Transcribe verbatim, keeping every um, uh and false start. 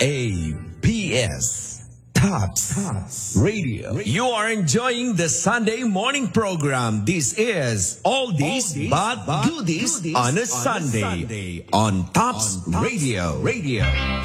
A P S Tops Radio. You are enjoying the Sunday morning program. This is All This But Goodies on a Sunday on Tops Radio. Radio.